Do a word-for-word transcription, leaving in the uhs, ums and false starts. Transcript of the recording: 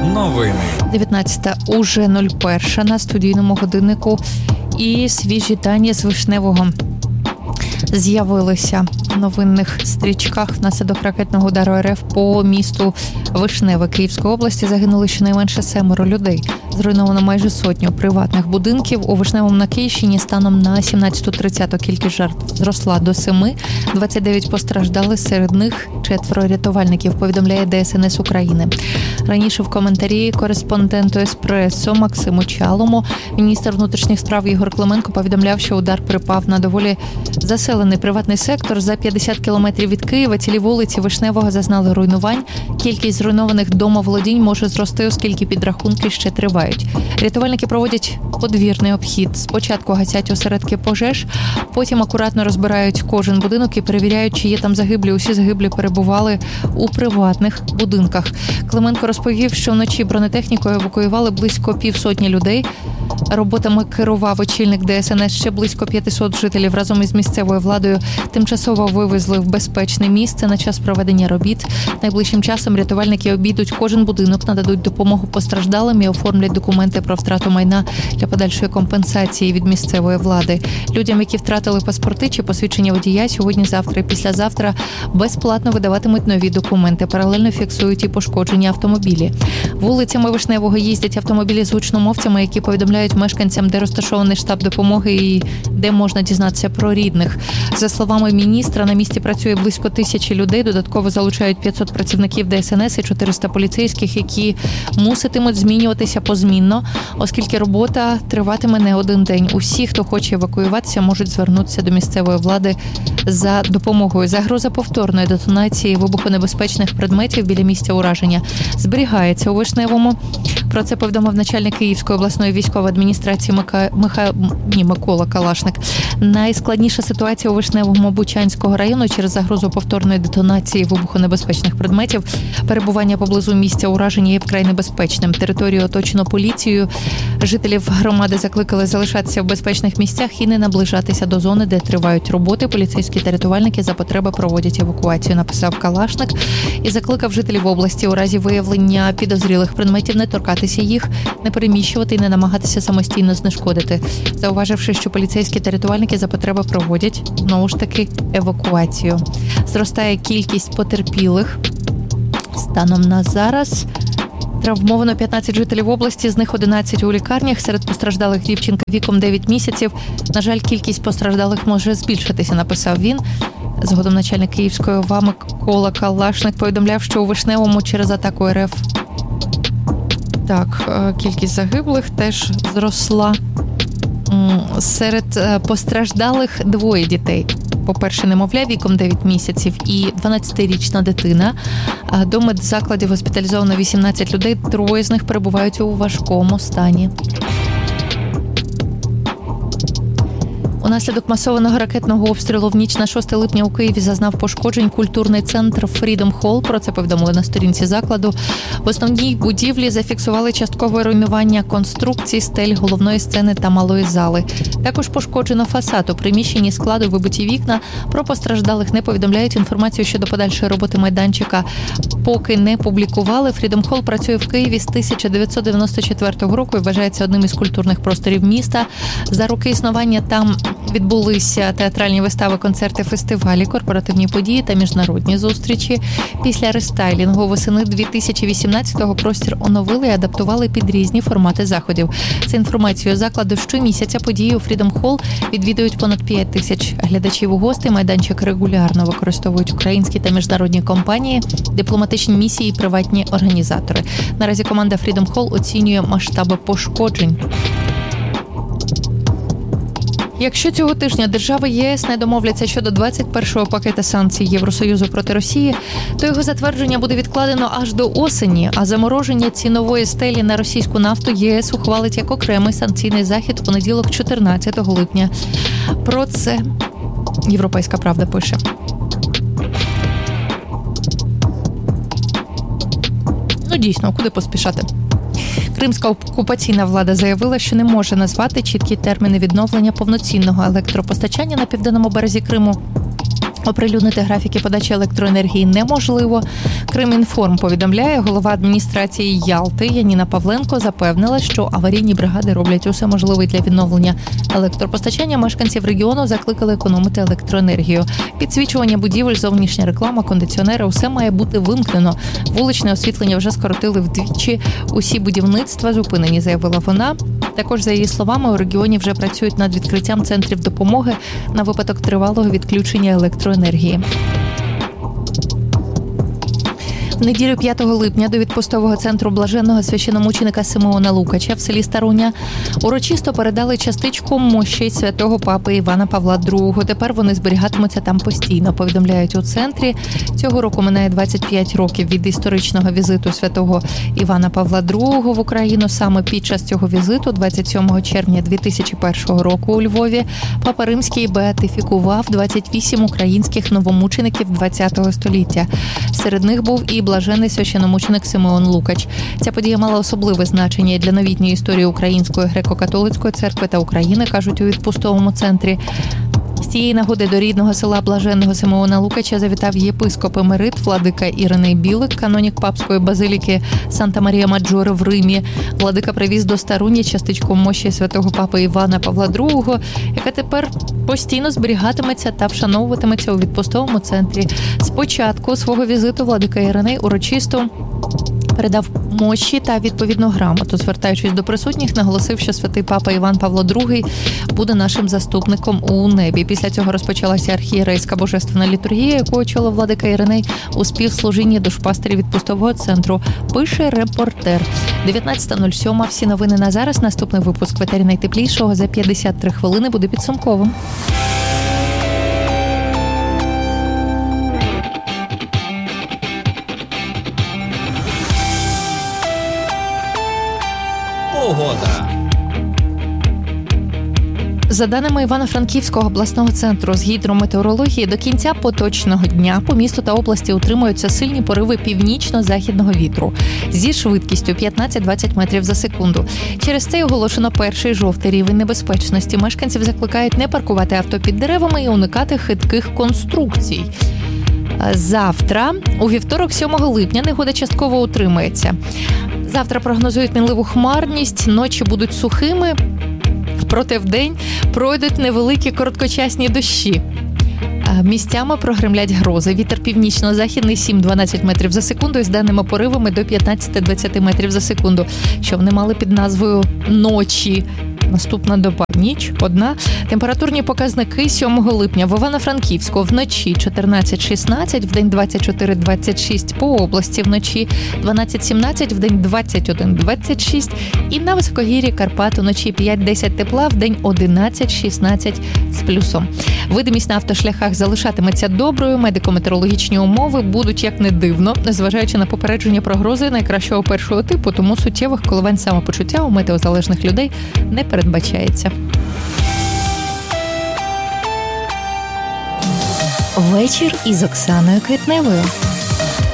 Новини. дев'ятнадцята уже нуль перша на студійному годиннику. І свіжі дані з Вишневого з'явилися в новинних стрічках. Внаслідок ракетного удару РФ по місту Вишневе Київської області загинули щонайменше семеро людей. Зруйновано майже сотню приватних будинків. У Вишневому на Київщині станом на сімнадцяту тридцяту кількість жертв зросла до семи. двадцять дев'ять постраждали, серед них четверо рятувальників, повідомляє ДСНС України. Раніше в коментарі кореспонденту «Еспресо» Максиму Чалому міністр внутрішніх справ Ігор Клименко повідомляв, що удар припав на доволі заселений приватний сектор. За п'ятдесят кілометрів від Києва цілі вулиці Вишневого зазнали руйнувань. Кількість зруйнованих домоволодінь може зрости, оскільки підрахунки ще тривають. Рятувальники проводять подвірний обхід. Спочатку гасять осередки пожеж, потім акуратно розбирають кожен будинок і перевіряють, чи є там загиблі. Усі загиблі перебували у приватних будинках. Клименко розповів, що вночі бронетехнікою евакуювали близько півсотні людей. Роботами керував очільник ДСНС. Ще близько п'ятсот жителів разом із місцевою владою тимчасово вивезли в безпечне місце на час проведення робіт. Найближчим часом рятувальники обійдуть кожен будинок, нададуть допомогу постраждалим і оформлять документи про втрату майна для подальшої компенсації від місцевої влади. Людям, які втратили паспорти чи посвідчення водія, сьогодні, завтра і післязавтра безплатно видаватимуть нові документи. Паралельно фіксують і пошкоджені автомобілі. Вулицями Вишневого їздять автомобілі з гучномовцями, які повідомляють мешканцям, де розташований штаб допомоги і де можна дізнатися про рідних. За словами міністра, на місці працює близько тисячі людей, додатково залучають п'ятсот працівників ДСНС і чотириста поліцейських, які муситимуть змінюватися позмінно, оскільки робота триватиме не один день. Усі, хто хоче евакуюватися, можуть звернутися до місцевої влади за допомогою. Загроза повторної детонації вибухонебезпечних предметів біля місця ураження зберігається у Вишневому. Про це повідомив начальник Київської обласної військової адміністрації Мика... Миха... Ні, Микола Калашник. Найскладніша ситуація у Вишневому Бучанського району через загрозу повторної детонації вибухонебезпечних предметів. Перебування поблизу місця ураження є вкрай небезпечним. Територію оточено поліцією. Жителів громади закликали залишатися в безпечних місцях і не наближатися до зони, де тривають роботи. Поліцейські та рятувальники за потреби проводять евакуацію, написав Калашник. І закликав жителів області у разі виявлення підозрілих предметів не торкатися їх, не переміщувати і не намагатися самостійно знешкодити. Зауваживши, що поліцейські та рятувальники за потреби проводять, знову ж таки, евакуацію. Зростає кількість потерпілих. Станом на зараз травмовано п'ятнадцять жителів області, з них одинадцять у лікарнях. Серед постраждалих дівчинка віком дев'ять місяців. На жаль, кількість постраждалих може збільшитися, написав він. Згодом начальник Київської ОВА Микола Калашник повідомляв, що у Вишневому через атаку РФ так, кількість загиблих теж зросла. Серед постраждалих двоє дітей. По-перше, немовля віком дев'ять місяців і дванадцятирічна дитина. До медзакладів госпіталізовано вісімнадцять людей, троє з них перебувають у важкому стані. Унаслідок масованого ракетного обстрілу в ніч на шосте липня у Києві зазнав пошкоджень культурний центр Freedom Hall. Про це повідомили на сторінці закладу. В основній будівлі зафіксували часткове руйнування конструкцій, стель, головної сцени та малої зали. Також пошкоджено фасад. У приміщенні складу вибиті вікна. Про постраждалих не повідомляють. Інформацію щодо подальшої роботи майданчика поки не публікували. Freedom Hall працює в Києві з тисяча дев'ятсот дев'яносто четвертого року і вважається одним із культурних просторів міста. За роки існування там відбулися театральні вистави, концерти, фестивалі, корпоративні події та міжнародні зустрічі. Після рестайлінгу восени дві тисячі вісімнадцятого простір оновили і адаптували під різні формати заходів. За інформацією закладу, щомісяця події у Freedom Hall відвідують понад п'ять тисяч глядачів і гостей. Майданчик регулярно використовують українські та міжнародні компанії, дипломатичні місії і приватні організатори. Наразі команда Freedom Hall оцінює масштаби пошкоджень. Якщо цього тижня держави ЄС не домовляться щодо двадцять першого пакета санкцій Євросоюзу проти Росії, то його затвердження буде відкладено аж до осені, а замороження цінової стелі на російську нафту ЄС ухвалить як окремий санкційний захід у понеділок чотирнадцятого липня. Про це Європейська правда пише. Ну дійсно, куди поспішати? Кримська окупаційна влада заявила, що не може назвати чіткі терміни відновлення повноцінного електропостачання на південному березі Криму. Оприлюднити графіки подачі електроенергії неможливо. Кримінформ повідомляє, голова адміністрації Ялти Яніна Павленко запевнила, що аварійні бригади роблять усе можливе для відновлення електропостачання. Мешканців регіону закликали економити електроенергію. Підсвічування будівель, зовнішня реклама, кондиціонери – усе має бути вимкнено. Вуличне освітлення вже скоротили вдвічі. Усі будівництва зупинені, заявила вона. Також, за її словами, у регіоні вже працюють над відкриттям центрів допомоги на випадок тривалого відключення електроенергії. В неділю п'ятого липня до відпустового центру блаженного священомученика Симеона Лукача в селі Старуня урочисто передали частичку мощей святого папи Івана Павла другого. Тепер вони зберігатимуться там постійно, повідомляють у центрі. Цього року минає двадцять п'ять років від історичного візиту святого Івана Павла другого в Україну. Саме під час цього візиту, двадцять сьомого червня дві тисячі першого року у Львові, Папа Римський беатифікував двадцять вісім українських новомучеників ХХ століття. Серед них був і блажений священомученик Симеон Лукач. Ця подія мала особливе значення для новітньої історії Української греко-католицької церкви та України, кажуть у відпустовому центрі. З цієї нагоди до рідного села блаженного Симеона Лукача завітав єпископ емерит владика Іриней Білик, канонік папської базиліки Санта-Марія-Маджоре в Римі. Владика привіз до Старуні частичку мощі святого папи Івана Павла другого, яка тепер постійно зберігатиметься та вшановуватиметься у відпустовому центрі. Спочатку свого візиту владика Іриней урочисто передав мощі та відповідну грамоту. Звертаючись до присутніх, наголосив, що святий папа Іван Павло другий буде нашим заступником у небі. Після цього розпочалася архієрейська божественна літургія, яку очолив владика Іриней у співслужінні душпастері відпустового центру. Пише репортер. дев'ятнадцята нуль сім. Всі новини на зараз. Наступний випуск в етері найтеплішого за п'ятдесят три хвилини буде підсумковим. Погода. За даними Івано-Франківського обласного центру з гідрометеорології, до кінця поточного дня по місту та області утримуються сильні пориви північно-західного вітру зі швидкістю п'ятнадцять-двадцять метрів за секунду. Через це оголошено перший жовтий рівень небезпечності. Мешканців закликають не паркувати авто під деревами і уникати хитких конструкцій. Завтра, у вівторок, сьомого липня, негода частково утримається. Завтра прогнозують мінливу хмарність, ночі будуть сухими, проте вдень пройдуть невеликі короткочасні дощі. Місцями прогремлять грози. Вітер північно-західний сім-дванадцять метрів за секунду із даними поривами до п'ятнадцять-двадцять метрів за секунду, що вони мали під назвою «ночі». Наступна доба – ніч, одна. Температурні показники сьомого липня в Івано-Франківську вночі чотирнадцять-шістнадцять, вдень двадцять чотири-двадцять шість, по області вночі дванадцять-сімнадцять, вдень двадцять один-двадцять шість і на високогір'ї Карпат вночі п'ять-десять тепла, вдень одинадцять-шістнадцять з плюсом. Видимість на автошляхах залишатиметься доброю, медико-метеорологічні умови будуть, як не дивно, незважаючи на попередження про грози найкращого першого типу, тому суттєвих коливань самопочуття у метеозалежних людей не передбачається. Вечір із Оксаною Квітневою.